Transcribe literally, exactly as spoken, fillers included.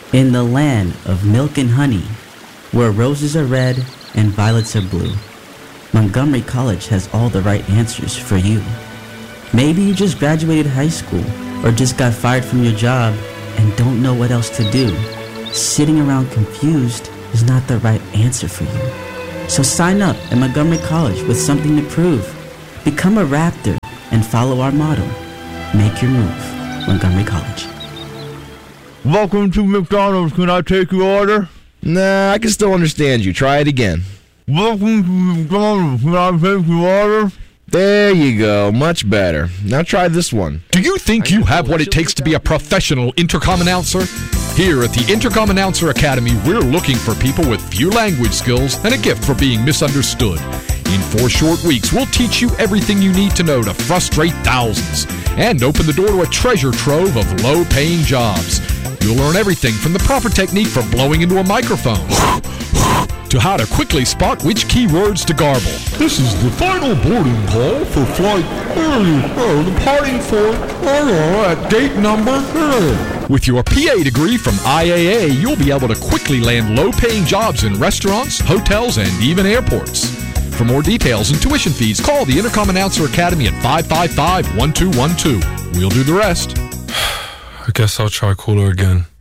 In the land of milk and honey, where roses are red and violets are blue, Montgomery College has all the right answers for you. Maybe you just graduated high school or just got fired from your job and don't know what else to do. Sitting around confused is not the right answer for you. So sign up at Montgomery College with something to prove. Become a Raptor and follow our motto. Make your move. Montgomery College. Welcome to McDonald's. Can I take your order? Nah, I can still understand you. Try it again. Welcome to McDonald's. Can I take your order? There you go. Much better. Now try this one. Do you think you have what it takes to be a professional intercom announcer? Here at the Intercom Announcer Academy, we're looking for people with few language skills and a gift for being misunderstood. In four short weeks, we'll teach you everything you need to know to frustrate thousands and open the door to a treasure trove of low-paying jobs. You'll learn everything from the proper technique for blowing into a microphone to how to quickly spot which keywords to garble. This is the final boarding call for flight oh, departing for oh, at gate number oh. With your P A degree from I A A, you'll be able to quickly land low-paying jobs in restaurants, hotels, and even airports. For more details and tuition fees, call the Intercom Announcer Academy at five five five, one two one two. We'll do the rest. I guess I'll try cooler again.